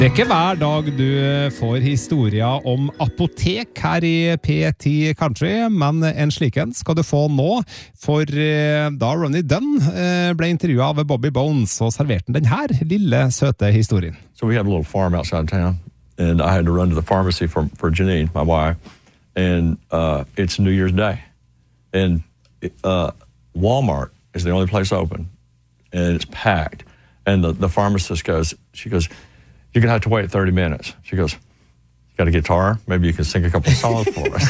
Det er ikke hver dag du får historier om apotek her i P10 Country, men en sliken skal du få nå, for da Ronny Dunn ble intervjuet av Bobby Bones, og serverte den her lille søte historien. So we have a little farm outside town, and I had to run to the pharmacy for Janine, my wife, and it's New Year's Day, and Walmart is the only place open, and it's packed, and the pharmacist goes, she goes, "You're going to have to wait 30 minutes. She goes, "You got a guitar? Maybe you can sing a couple of songs for us."